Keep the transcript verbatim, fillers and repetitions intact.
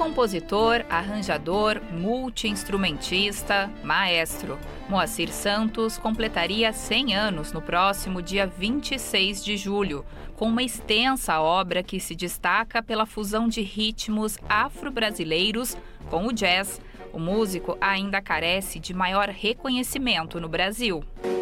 Compositor, arranjador, multi-instrumentista, maestro. Moacir Santos completaria cem anos no próximo dia vinte e seis de julho, com uma extensa obra que se destaca pela fusão de ritmos afro-brasileiros com o jazz. O músico ainda carece de maior reconhecimento no Brasil.